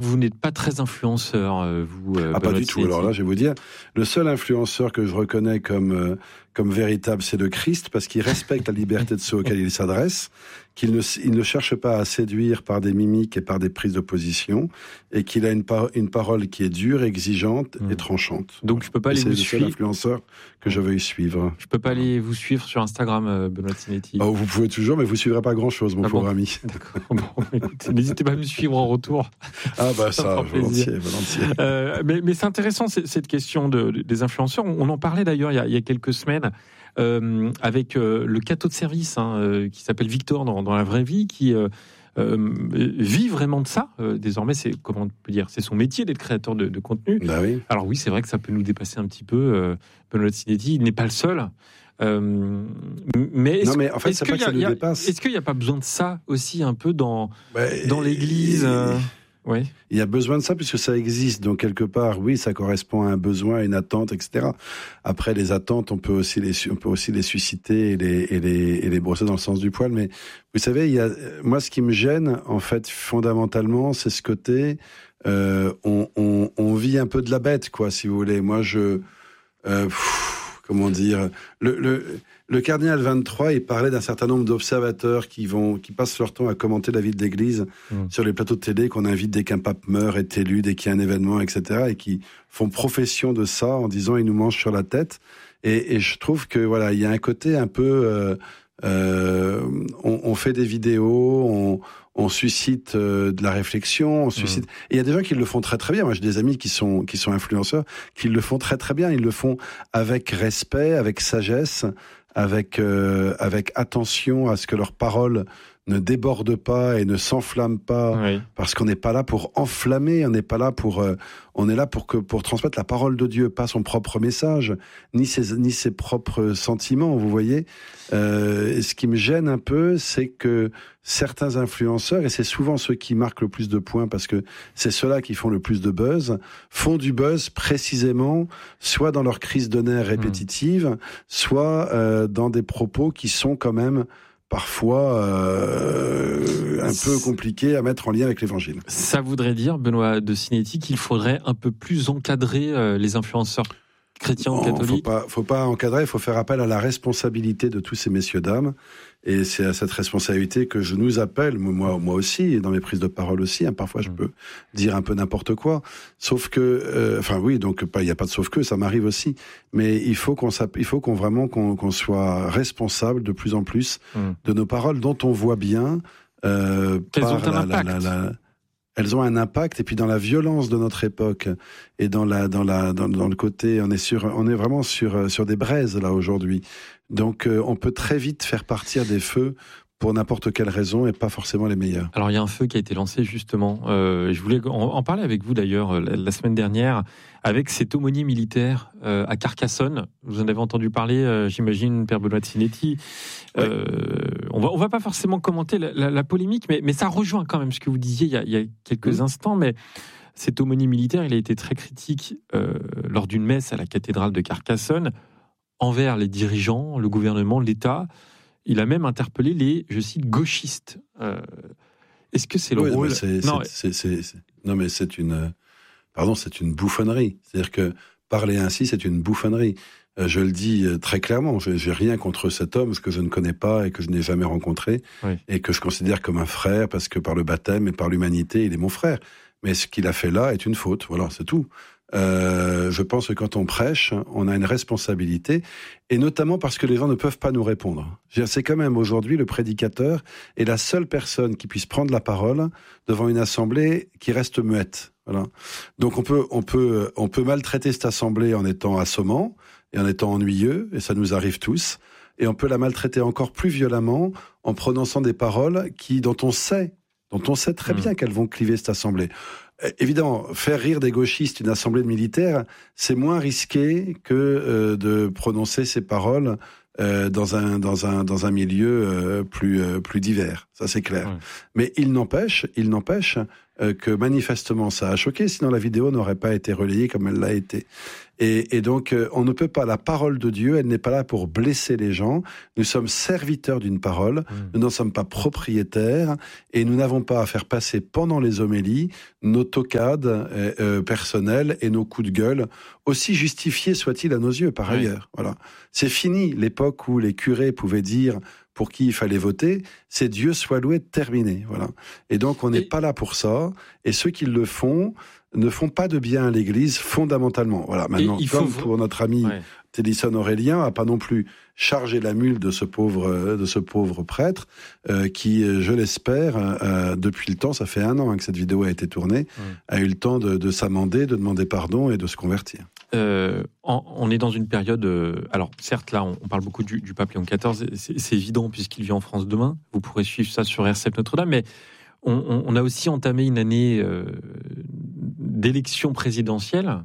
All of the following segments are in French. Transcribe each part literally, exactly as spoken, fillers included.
vous n'êtes pas très influenceur, vous. Euh, ah, pas du tout. Alors là, je vais vous dire, le seul influenceur que je reconnais comme euh, comme véritable, c'est le Christ, parce qu'il respecte la liberté de ceux auxquels il s'adresse, qu'il ne il ne cherche pas à séduire par des mimiques et par des prises de position, et qu'il a une par- une parole qui est dure, exigeante mmh. et tranchante. Donc je peux pas aller vous suivre. C'est le seul influenceur que je veuille suivre. Je peux pas aller vous suivre sur Instagram, euh, Benoît Sinetti. Oh, vous pouvez toujours, mais vous suivrez pas grand-chose, mon ah pauvre bon ami. D'accord. Bon, écoutez, n'hésitez pas à me suivre en retour. Ah bah ça, ça volontiers, volontiers. Euh, mais, mais c'est intéressant cette question de, des influenceurs. On en parlait d'ailleurs il y a, il y a quelques semaines euh, avec euh, le cateau de service hein, euh, qui s'appelle Victor dans, dans la vraie vie, qui euh, euh, vit vraiment de ça. Euh, désormais, c'est comment on peut dire, c'est son métier d'être créateur de, de contenu. Bah oui. Alors oui, c'est vrai que ça peut nous dépasser un petit peu. Euh, Benoît Sinetti, il n'est pas le seul. Euh, mais est-ce, non, mais en fait, c'est pas que ça nous dépasse. Est-ce qu'il n'y a pas besoin de ça aussi un peu dans, bah, dans l'Église euh, ouais. Il y a besoin de ça puisque ça existe. Donc, quelque part, oui, ça correspond à un besoin, à une attente, et cetera. Après, les attentes, on peut aussi les, on peut aussi les susciter et les, et les, et les brosser dans le sens du poil. Mais vous savez, il y a, moi, ce qui me gêne, en fait, fondamentalement, c'est ce côté, euh, on, on, on vit un peu de la bête, quoi, si vous voulez. Moi, je, euh, pff, comment dire, le, le, le cardinal vingt-trois, il parlait d'un certain nombre d'observateurs qui vont, qui passent leur temps à commenter la vie de l'Église mmh. sur les plateaux de télé, qu'on invite dès qu'un pape meurt, est élu, dès qu'il y a un événement, et cetera, et qui font profession de ça en disant il nous mange sur la tête. Et, et je trouve que voilà, il y a un côté un peu, euh, euh, on, on fait des vidéos, on on suscite euh, de la réflexion, on suscite. Mmh. Et il y a des gens qui le font très très bien. Moi, j'ai des amis qui sont qui sont influenceurs, qui le font très très bien. Ils le font avec respect, avec sagesse, avec euh, avec attention à ce que leurs paroles ne débordent pas et ne s'enflamment pas, oui. Parce qu'on n'est pas là pour enflammer, on n'est pas là pour, euh, on est là pour que pour transmettre la parole de Dieu, pas son propre message, ni ses ni ses propres sentiments. Vous voyez, euh, et ce qui me gêne un peu, c'est que certains influenceurs, et c'est souvent ceux qui marquent le plus de points parce que c'est ceux-là qui font le plus de buzz, font du buzz précisément, soit dans leur crise de nerfs répétitive, mmh. soit euh, dans des propos qui sont quand même parfois euh, un peu compliqué à mettre en lien avec l'Évangile. Ça voudrait dire, Benoît de Sinetti, qu'il faudrait un peu plus encadrer euh, les influenceurs chrétiens ou catholiques. Faut pas, faut pas encadrer, il faut faire appel à la responsabilité de tous ces messieurs dames. Et c'est à cette responsabilité que je nous appelle, moi, moi aussi, et dans mes prises de parole aussi. Hein, parfois, je peux dire un peu n'importe quoi. Sauf que, euh, enfin oui, donc il n'y a pas de sauf que, ça m'arrive aussi. Mais il faut qu'on, il faut qu'on vraiment qu'on, qu'on soit responsable de plus en plus mmh. de nos paroles, dont on voit bien euh, qu'elles par ont un la, impact. La, la, la, elles ont un impact, et puis dans la violence de notre époque et dans la, dans la, dans, dans le côté, on est sur, on est vraiment sur, sur des braises là aujourd'hui. Donc, euh, on peut très vite faire partir des feux pour n'importe quelle raison et pas forcément les meilleurs. Alors, il y a un feu qui a été lancé justement. Euh, je voulais en, en parler avec vous d'ailleurs la, la semaine dernière avec cette aumônier militaire euh, à Carcassonne. Vous en avez entendu parler, euh, j'imagine, Père Benoît de Sinetti. Euh, oui. On va, on va pas forcément commenter la, la, la polémique, mais, mais ça rejoint quand même ce que vous disiez il y a, il y a quelques mmh. instants. Mais cet aumônier militaire, il a été très critique euh, lors d'une messe à la cathédrale de Carcassonne envers les dirigeants, le gouvernement, l'État. Il a même interpellé les, je cite, gauchistes. Euh, est-ce que c'est le oui, rôle mais c'est, non, c'est, c'est, c'est, c'est, non, mais c'est une, pardon, c'est une bouffonnerie. C'est-à-dire que parler ainsi, c'est une bouffonnerie. Euh, je le dis très clairement. Je, j'ai rien contre cet homme, ce que je ne connais pas et que je n'ai jamais rencontré, oui. et que je considère comme un frère parce que par le baptême et par l'humanité, il est mon frère. Mais ce qu'il a fait là est une faute. Voilà, c'est tout. Euh, je pense que quand on prêche, on a une responsabilité, et notamment parce que les gens ne peuvent pas nous répondre. C'est quand même aujourd'hui le prédicateur est la seule personne qui puisse prendre la parole devant une assemblée qui reste muette. Voilà. Donc on peut, on peut, on peut maltraiter cette assemblée en étant assommant et en étant ennuyeux, et ça nous arrive tous. Et on peut la maltraiter encore plus violemment en prononçant des paroles qui, dont on sait, dont on sait très bien mmh. qu'elles vont cliver cette assemblée. Évidemment, faire rire des gauchistes une assemblée de militaires, c'est moins risqué que euh, de prononcer ces paroles euh, dans un dans un dans un milieu euh, plus euh, plus divers. Ça c'est clair. Ouais. Mais il n'empêche, il n'empêche euh, que manifestement ça a choqué, sinon la vidéo n'aurait pas été relayée comme elle l'a été. Et, et donc, euh, on ne peut pas, la parole de Dieu, elle n'est pas là pour blesser les gens. Nous sommes serviteurs d'une parole, mmh. nous n'en sommes pas propriétaires, et nous n'avons pas à faire passer pendant les homélies nos toccades euh, euh, personnelles et nos coups de gueule, aussi justifiés soient-ils à nos yeux, par oui. ailleurs. Voilà. C'est fini l'époque où les curés pouvaient dire pour qui il fallait voter, c'est Dieu soit loué, terminé. Voilà. Et donc, on n'est et... pas là pour ça, et ceux qui le font ne font pas de bien à l'Église fondamentalement. Voilà. Maintenant, comme faut... pour notre ami ouais. Télisson Aurélien, a pas non plus chargé la mule de ce pauvre de ce pauvre prêtre euh, qui, je l'espère, euh, depuis le temps, ça fait un an hein, que cette vidéo a été tournée, ouais. a eu le temps de, de s'amender, de demander pardon et de se convertir. Euh, en, on est dans une période. Euh, alors, certes, là, on, on parle beaucoup du, du pape Léon quatorze. C'est, c'est évident puisqu'il vit en France demain. Vous pourrez suivre ça sur R C F Notre-Dame, mais on, on, on a aussi entamé une année euh, d'élection présidentielle.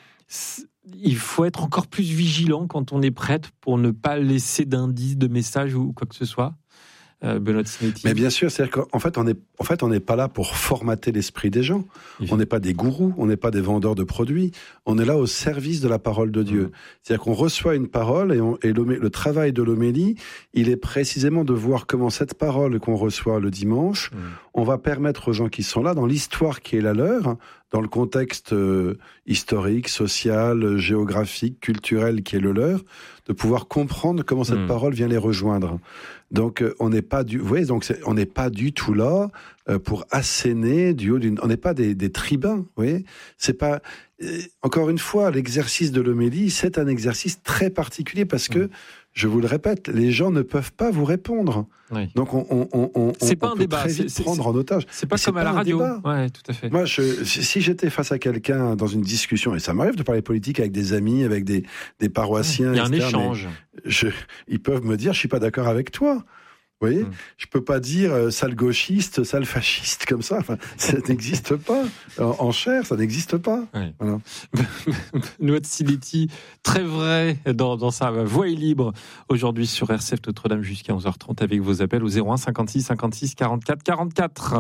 Il faut être encore plus vigilant quand on est prêtre pour ne pas laisser d'indices, de messages ou quoi que ce soit. Euh, Benoît Sinetti. Mais bien sûr, c'est-à-dire qu'en fait, on est, en fait, on n'est pas là pour formater l'esprit des gens. Oui. On n'est pas des gourous, on n'est pas des vendeurs de produits. On est là au service de la parole de Dieu. Mmh. C'est-à-dire qu'on reçoit une parole et, on, et le travail de l'homélie, il est précisément de voir comment cette parole qu'on reçoit le dimanche, mmh. on va permettre aux gens qui sont là, dans l'histoire qui est la leur, dans le contexte euh, historique, social, géographique, culturel qui est le leur, de pouvoir comprendre comment cette mmh. parole vient les rejoindre. Donc euh, on n'est pas du, vous voyez, donc c'est, on n'est pas du tout là euh, pour asséner du haut d'une. On n'est pas des, des tribuns, vous voyez. C'est pas. Euh, encore une fois, l'exercice de l'homélie, c'est un exercice très particulier parce que, mmh. je vous le répète, les gens ne peuvent pas vous répondre. Oui. Donc on, on, on, on, c'est pas on un peut débat. très vite c'est, prendre c'est, en otage. C'est pas Mais comme c'est à pas la radio. Débat. Ouais, tout à fait. Moi, je, si j'étais face à quelqu'un dans une discussion, et ça m'arrive de parler politique avec des amis, avec des, des paroissiens, il y a un et cetera, échange. Je, ils peuvent me dire, je suis pas d'accord avec toi. Vous voyez, mmh. je peux pas dire euh, sale gauchiste, sale fasciste comme ça. Enfin, ça n'existe pas. En, en chair, ça n'existe pas. Ouais. Voilà. Benoît Sinetti, très vrai dans, dans sa voix est libre aujourd'hui sur R C F Notre-Dame jusqu'à onze heures trente avec vos appels au zéro un cinquante-six cinquante-six quarante-quatre quarante-quatre.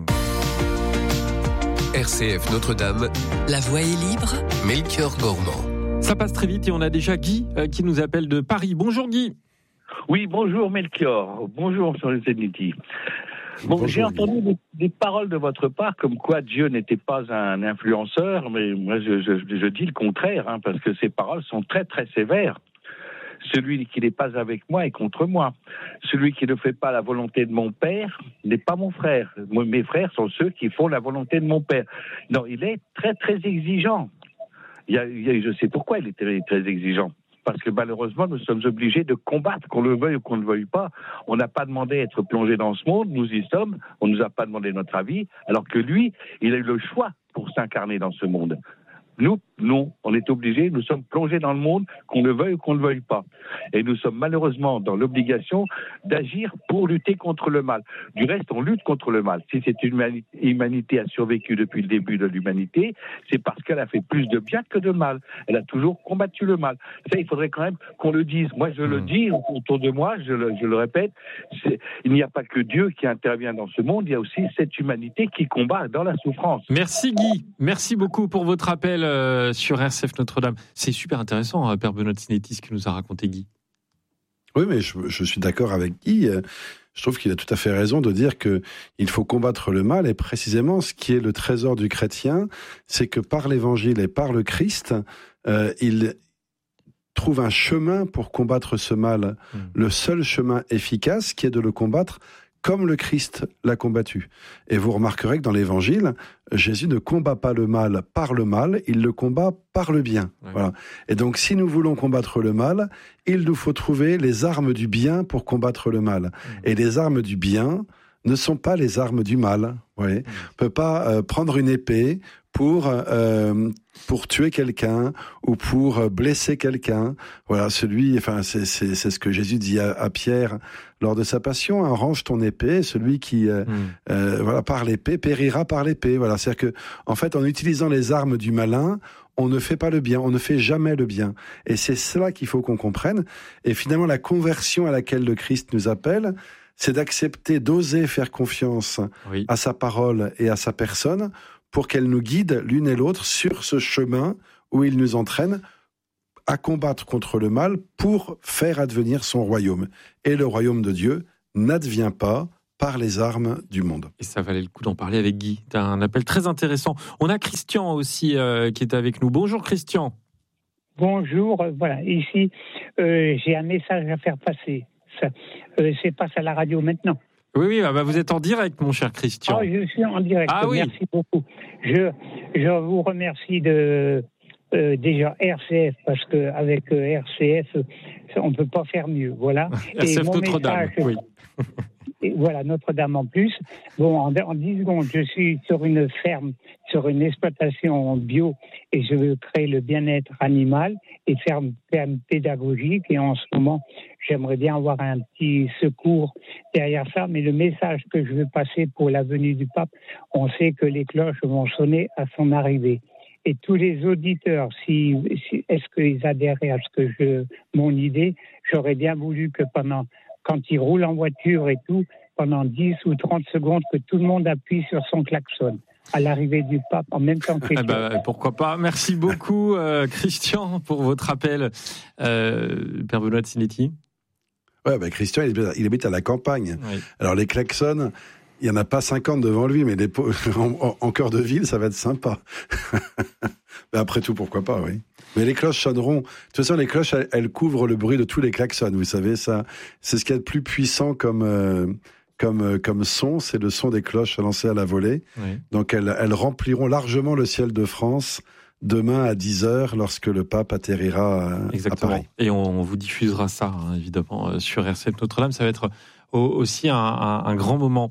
R C F Notre-Dame, la voix est libre. Melchior Gormand. Ça passe très vite et on a déjà Guy euh, qui nous appelle de Paris. Bonjour Guy. Oui, bonjour Melchior, bonjour sur le Sinetti. Bon, bonjour, j'ai entendu des, des paroles de votre part comme quoi Dieu n'était pas un influenceur, mais moi je, je, je dis le contraire, hein, parce que ces paroles sont très très sévères. Celui qui n'est pas avec moi est contre moi. Celui qui ne fait pas la volonté de mon père n'est pas mon frère. Moi, mes frères sont ceux qui font la volonté de mon père. Non, il est très très exigeant. Il y a, il y a, je sais pourquoi il est très, très exigeant. Parce que malheureusement, nous sommes obligés de combattre, qu'on le veuille ou qu'on ne le veuille pas. On n'a pas demandé à être plongé dans ce monde, nous y sommes, on ne nous a pas demandé notre avis, alors que lui, il a eu le choix pour s'incarner dans ce monde. Nous, non, on est obligés, nous sommes plongés dans le monde, qu'on le veuille ou qu'on ne le veuille pas. Et nous sommes malheureusement dans l'obligation d'agir pour lutter contre le mal. Du reste, on lutte contre le mal. Si cette humanité a survécu depuis le début de l'humanité, c'est parce qu'elle a fait plus de bien que de mal. Elle a toujours combattu le mal. Ça, il faudrait quand même qu'on le dise. Moi, je le dis autour de moi, je le, je le répète, c'est, il n'y a pas que Dieu qui intervient dans ce monde, il y a aussi cette humanité qui combat dans la souffrance. Merci Guy, merci beaucoup pour votre appel euh, sur R C F Notre-Dame. C'est super intéressant, hein, Père Benoît Sinetti, ce que nous a raconté Guy. Oui, mais je, je suis d'accord avec Guy. Je trouve qu'il a tout à fait raison de dire que il faut combattre le mal. Et précisément, ce qui est le trésor du chrétien, c'est que par l'Évangile et par le Christ, euh, il trouve un chemin pour combattre ce mal. Mmh. Le seul chemin efficace, qui est de le combattre comme le Christ l'a combattu. Et vous remarquerez que dans l'Évangile, Jésus ne combat pas le mal par le mal, il le combat par le bien. Ouais. Voilà. Et donc, si nous voulons combattre le mal, il nous faut trouver les armes du bien pour combattre le mal. Mmh. Et les armes du bien ne sont pas les armes du mal. Vous voyez ? Mmh. On ne peut pas euh, prendre une épée pour euh, pour tuer quelqu'un ou pour blesser quelqu'un. Voilà, celui, enfin, c'est c'est c'est ce que Jésus dit à, à Pierre lors de sa passion. Hein, range ton épée. Celui qui euh, mm. euh, voilà par l'épée périra par l'épée. Voilà, c'est-à-dire que en fait, en utilisant les armes du malin, on ne fait pas le bien, on ne fait jamais le bien. Et c'est cela qu'il faut qu'on comprenne. Et finalement, la conversion à laquelle le Christ nous appelle, c'est d'accepter, d'oser faire confiance oui. à sa parole et à sa personne pour qu'elle nous guide l'une et l'autre sur ce chemin où il nous entraîne à combattre contre le mal pour faire advenir son royaume. Et le royaume de Dieu n'advient pas par les armes du monde. Et ça valait le coup d'en parler avec Guy. C'est un appel très intéressant. On a Christian aussi euh, qui est avec nous. Bonjour Christian. Bonjour, voilà, ici euh, j'ai un message à faire passer. Ça, euh, c'est passe à la radio maintenant. Oui, oui, bah vous êtes en direct, mon cher Christian. Ah, je suis en direct, ah, oui. Merci beaucoup. Je, je vous remercie de euh, déjà R C F, parce qu'avec euh, R C F, on ne peut pas faire mieux, voilà. R C F Notre-Dame, oui. Et voilà, Notre-Dame en plus. Bon, en, en dix secondes, je suis sur une ferme, sur une exploitation bio, et je veux créer le bien-être animal et faire une ferme pédagogique. Et en ce moment, j'aimerais bien avoir un petit secours derrière ça. Mais le message que je veux passer pour la venue du pape, on sait que les cloches vont sonner à son arrivée. Et tous les auditeurs, si, si est-ce qu'ils adhéraient à ce que je, mon idée, j'aurais bien voulu que pendant quand il roule en voiture et tout, pendant dix ou trente secondes, que tout le monde appuie sur son klaxon à l'arrivée du pape en même temps que... Ah bah, pourquoi pas. Merci beaucoup, euh, Christian, pour votre appel. Euh, Père Benoît de Sinetti. Ouais, bah, Christian, il habite, il habite à la campagne. Oui. Alors, les klaxons, il n'y en a pas cinquante devant lui, mais les po- en, en cœur de ville, ça va être sympa. Mais après tout, pourquoi pas, oui. Mais les cloches sonneront. De toute façon, les cloches, elles, elles couvrent le bruit de tous les klaxons. Vous savez, ça, c'est ce qu'il y a de plus puissant comme, euh, comme, euh, comme son. C'est le son des cloches lancées à la volée. Oui. Donc, elles, elles rempliront largement le ciel de France demain à dix heures, lorsque le pape atterrira Exactement. à Paris. Et on, on vous diffusera ça, hein, évidemment, sur R C F Notre-Dame. Ça va être aussi un, un, un grand moment.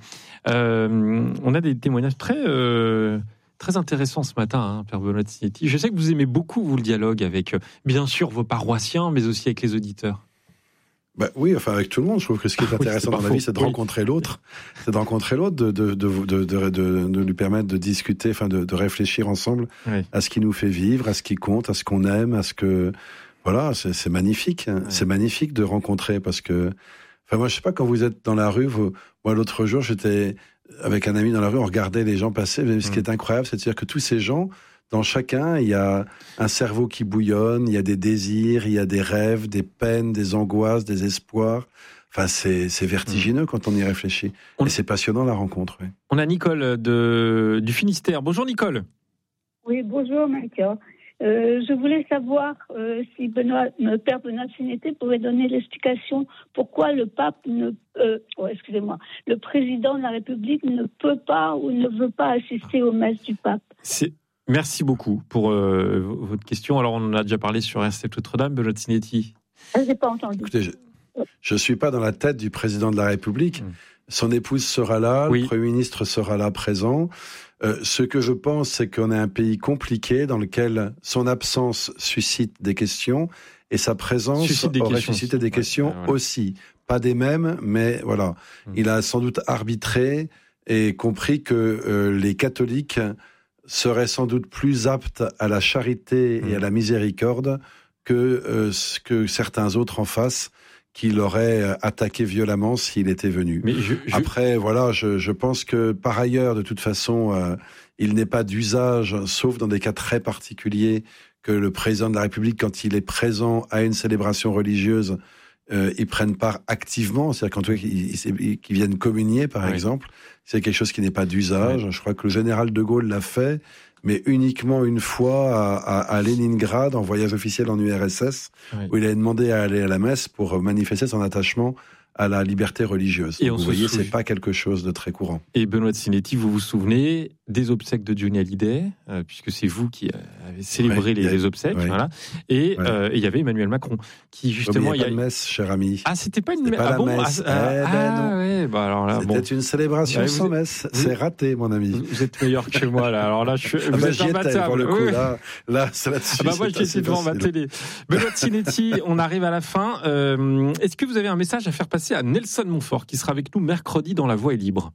Euh, on a des témoignages très... Euh, Très intéressant ce matin, hein, Père Benoît de Sinetti. Je sais que vous aimez beaucoup, vous, le dialogue avec, bien sûr, vos paroissiens, mais aussi avec les auditeurs. Bah oui, enfin avec tout le monde. Je trouve que ce qui est intéressant oui, c'est dans la vie, c'est de oui. rencontrer l'autre, c'est de rencontrer l'autre, de de de de de, de, de lui permettre de discuter, enfin de, de réfléchir ensemble oui. à ce qui nous fait vivre, à ce qui compte, à ce qu'on aime, à ce que voilà, c'est, c'est magnifique, hein. Oui. C'est magnifique de rencontrer parce que, enfin moi je sais pas quand vous êtes dans la rue, vous, moi l'autre jour j'étais avec un ami dans la rue, on regardait les gens passer. Mais ce qui est incroyable, c'est de dire que tous ces gens, dans chacun, il y a un cerveau qui bouillonne, il y a des désirs, il y a des rêves, des peines, des angoisses, des espoirs. Enfin, c'est, c'est vertigineux mmh. quand on y réfléchit. On... Et c'est passionnant la rencontre. Oui. On a Nicole de, du Finistère. Bonjour Nicole. Oui, bonjour Michael. Euh, je voulais savoir euh, si Benoît, le père Benoît de Sinetti pouvait donner l'explication pourquoi le pape ne, euh, oh, excusez-moi, le président de la République ne peut pas ou ne veut pas assister aux messes du pape. C'est... Merci beaucoup pour euh, votre question. Alors, on en a déjà parlé sur R C F Notre-Dame, Benoît de Sinetti. Je n'ai pas entendu. Écoutez, je ne suis pas dans la tête du président de la République. Mmh. Son épouse sera là, oui. Le Premier ministre sera là présent. Euh, ce que je pense, c'est qu'on est un pays compliqué dans lequel son absence suscite des questions et sa présence suscite aurait suscité des questions ouais, ouais, ouais. aussi. Pas des mêmes, mais voilà. Mmh. Il a sans doute arbitré et compris que euh, les catholiques seraient sans doute plus aptes à la charité mmh. et à la miséricorde que euh, ce que certains autres en face qui l'aurait attaqué violemment s'il était venu. Mais je, je... Après, voilà, je, je pense que par ailleurs, de toute façon, euh, il n'est pas d'usage, sauf dans des cas très particuliers, que le président de la République, quand il est présent à une célébration religieuse, euh, il prenne part activement, c'est-à-dire quand ils viennent communier, par oui. exemple, c'est quelque chose qui n'est pas d'usage. Oui. Je crois que le général de Gaulle l'a fait, mais uniquement une fois à, à, à Leningrad, en voyage officiel en U R S S, oui. où il a demandé à aller à la messe pour manifester son attachement à la liberté religieuse. Et vous voyez, souvient... c'est pas quelque chose de très courant. Et Benoît de Sinetti, vous vous souvenez des obsèques de Johnny Hallyday, euh, puisque c'est vous qui avez célébré ouais, les, a... les obsèques, ouais. voilà. Et il ouais. euh, y avait Emmanuel Macron, qui justement... Il n'y a pas de messe, cher ami. Ah, c'était pas une c'était pas ah, la bon, messe. Ah, ah, eh ben non. Ouais, bah alors là, c'était bon. une célébration ouais, sans êtes... messe. Vous... C'est raté, mon ami. Vous êtes meilleur que moi, là. Alors là, je suis... ah vous bah, êtes imbattable. Pour le coup, oui. là, là, c'est là-dessus. Ah bah moi, j'étais devant ma télé. Benoît de Sinetti, on arrive à la fin. Euh, est-ce que vous avez un message à faire passer à Nelson Montfort, qui sera avec nous mercredi dans La Voix est libre?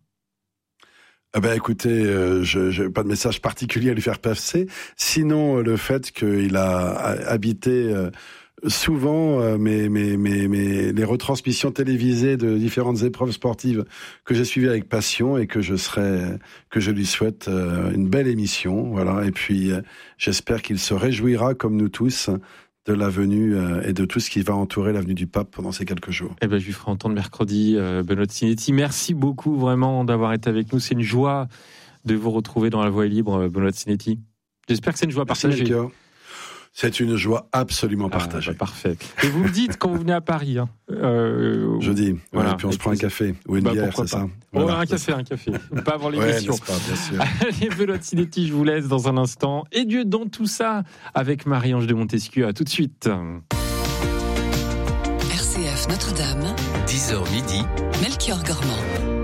Ah ben écoutez, euh, je n'ai pas de message particulier à lui faire passer, sinon euh, le fait qu'il a habité euh, souvent euh, mes, mes, mes, mes, les retransmissions télévisées de différentes épreuves sportives que j'ai suivies avec passion et que je serai, que je lui souhaite euh, une belle émission. Voilà. Et puis, euh, j'espère qu'il se réjouira, comme nous tous, de la venue euh, et de tout ce qui va entourer la venue du pape pendant ces quelques jours. Eh ben, je lui ferai entendre mercredi, euh, Benoît Sinetti. Merci beaucoup vraiment d'avoir été avec nous. C'est une joie de vous retrouver dans La Voix est libre, Benoît Sinetti. J'espère que c'est une joie Merci, partagée. Melchior. C'est une joie absolument partagée. Ah, bah, parfait. Et vous me dites quand vous venez à Paris. Hein. Euh, Je dis. Voilà. Ouais, puis on et se prend un café ou une bah, bière, c'est pas. ça. Oh, Voilà, un c'est café, ça. un café. Pas avant l'émission. Ouais, n'est-ce pas, bien sûr. Allez, Benoît Sinetti, je vous laisse dans un instant. Et Dieu dans tout ça avec Marie-Ange de Montesquieu. À tout de suite. R C F Notre-Dame, dix heures midi, Melchior Gormand.